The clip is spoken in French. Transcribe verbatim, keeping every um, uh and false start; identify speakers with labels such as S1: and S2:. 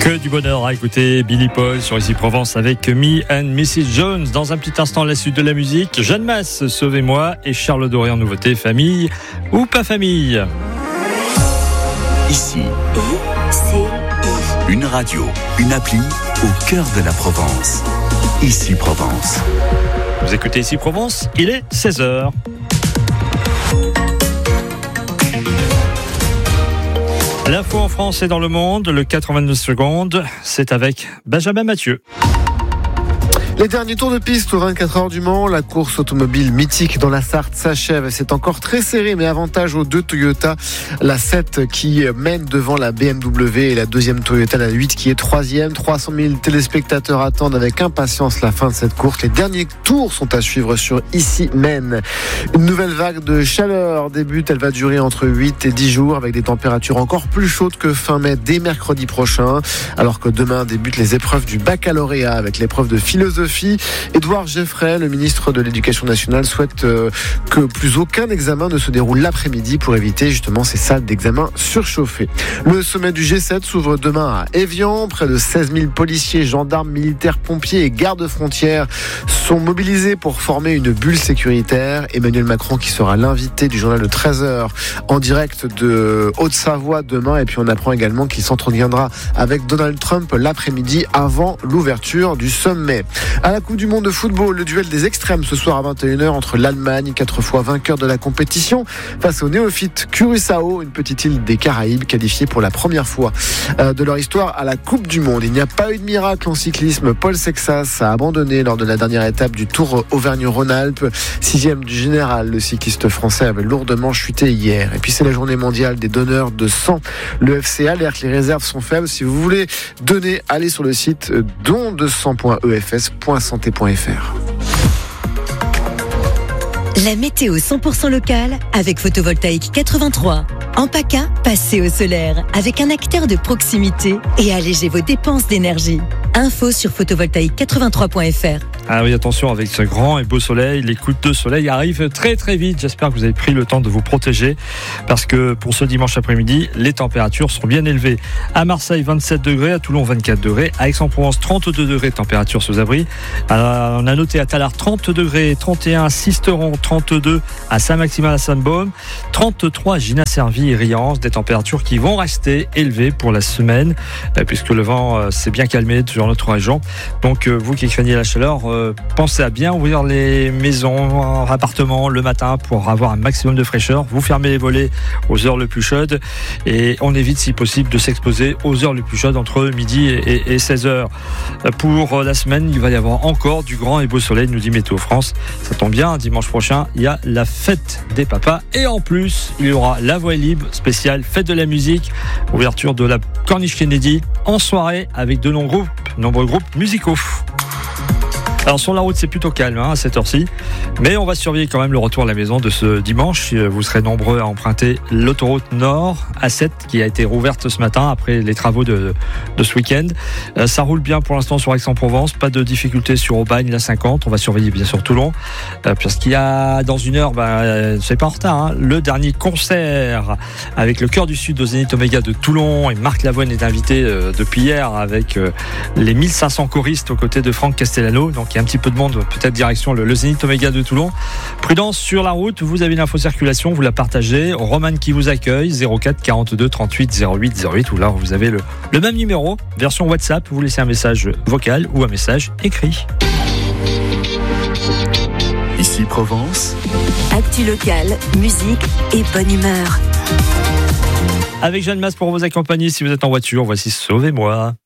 S1: Que du bonheur à écouter Billy Paul sur Ici Provence avec Me and missus Jones. Dans un petit instant, la suite de la musique. Jeanne Masse, Sauvez-moi, et Charles Doré en nouveauté, famille ou pas famille.
S2: Ici, une radio, une appli au cœur de la Provence. Ici Provence.
S1: Vous écoutez Ici Provence, il est seize heures. L'info en France et dans le monde, le quatre-vingt-neuf secondes, c'est avec Benjamin Mathieu.
S3: Les derniers tours de piste aux vingt-quatre heures du Mans, la course automobile mythique dans la Sarthe s'achève. C'est encore très serré, mais avantage aux deux Toyota. La sept qui mène devant la B M W et la deuxième Toyota, la huit qui est troisième. trois cent mille téléspectateurs attendent avec impatience la fin de cette course. Les derniers tours sont à suivre sur Ici Maine. Une nouvelle vague de chaleur débute. Elle va durer entre huit et dix jours avec des températures encore plus chaudes que fin mai dès mercredi prochain. Alors que demain débutent les épreuves du baccalauréat avec l'épreuve de philosophie. Édouard Geoffrey, le ministre de l'Éducation nationale, souhaite euh, que plus aucun examen ne se déroule l'après-midi pour éviter justement ces salles d'examen surchauffées. Le sommet du G sept s'ouvre demain à Évian. Près de seize mille policiers, gendarmes, militaires, pompiers et gardes-frontières sont mobilisés pour former une bulle sécuritaire. Emmanuel Macron qui sera l'invité du journal de treize heures en direct de Haute-Savoie demain. Et puis on apprend également qu'il s'entretiendra avec Donald Trump l'après-midi avant l'ouverture du sommet. À la Coupe du Monde de football, le duel des extrêmes ce soir à vingt et une heures entre l'Allemagne, quatre fois vainqueur de la compétition, face au néophyte Curaçao, une petite île des Caraïbes qualifiée pour la première fois de leur histoire à la Coupe du Monde. Il n'y a pas eu de miracle en cyclisme. Paul Sexas a abandonné lors de la dernière étape du Tour Auvergne-Rhône-Alpes. Sixième du général, le cycliste français avait lourdement chuté hier. Et puis c'est la journée mondiale des donneurs de sang. Le F C alerte, les réserves sont faibles. Si vous voulez donner, allez sur le site don de sang point e f s point santé point f r.
S4: La météo cent pour cent locale avec Photovoltaïque quatre-vingt-trois. En PACA, passez au solaire avec un acteur de proximité et allégez vos dépenses d'énergie. Info sur photovoltaïque quatre-vingt-trois point f r.
S1: Ah oui, attention, avec ce grand et beau soleil, les coups de soleil arrivent très très vite. J'espère que vous avez pris le temps de vous protéger parce que pour ce dimanche après-midi, les températures seront bien élevées. À Marseille, vingt-sept degrés, à Toulon, vingt-quatre degrés, à Aix-en-Provence, trente-deux degrés, température sous abri. Alors, on a noté à Tallard trente degrés, trente et un à Sisteron, trente-deux à Saint-Maximin à Sainte-Baume, trente-trois à Gina-Servie et Riance, des températures qui vont rester élevées pour la semaine puisque le vent s'est bien calmé sur notre région. Donc vous qui craignez la chaleur, pensez à bien ouvrir les maisons, appartements le matin pour avoir un maximum de fraîcheur. Vous fermez les volets aux heures les plus chaudes et on évite si possible de s'exposer aux heures les plus chaudes entre midi et, et seize heures. Pour la semaine, il va y avoir encore du grand et beau soleil, nous dit Météo France. Ça tombe bien, dimanche prochain, il y a la fête des papas et en plus, il y aura la voix libre spéciale fête de la musique, ouverture de la Corniche Kennedy en soirée avec de nombreux groupes, nombreux groupes musicaux. Alors sur la route c'est plutôt calme hein, à cette heure-ci, mais on va surveiller quand même le retour à la maison de ce dimanche. Vous serez nombreux à emprunter l'autoroute Nord A sept qui a été rouverte ce matin après les travaux de, de ce week-end. Euh, ça roule bien pour l'instant sur Aix-en-Provence, pas de difficultés sur Aubagne, la cinquante. On va surveiller bien sûr Toulon, euh, parce qu'il y a dans une heure, ben, c'est pas en retard, hein, le dernier concert avec le Cœur du Sud au Zénith Oméga de Toulon et Marc Lavoine est invité euh, depuis hier avec euh, les mille cinq cents choristes aux côtés de Franck Castellano. Donc il y a un petit peu de monde, peut-être direction le, le Zénith Oméga de Toulon. Prudence sur la route, vous avez l'info circulation, vous la partagez. Roman qui vous accueille, zéro quatre quarante-deux trente-huit zéro huit zéro huit, ou là vous avez le, le même numéro, version WhatsApp, vous laissez un message vocal ou un message écrit.
S2: Ici Provence.
S4: Actu locale, musique et bonne humeur.
S1: Avec Jeanne Masse pour vous accompagner si vous êtes en voiture, voici Sauvez-moi.